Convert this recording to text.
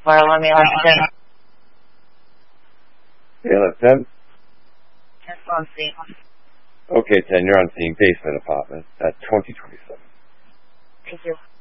Let me understand. Yeah, that's 10. That's what I'm seeing. Okay, 10, you're on scene, basement apartment at 2027. Thank you.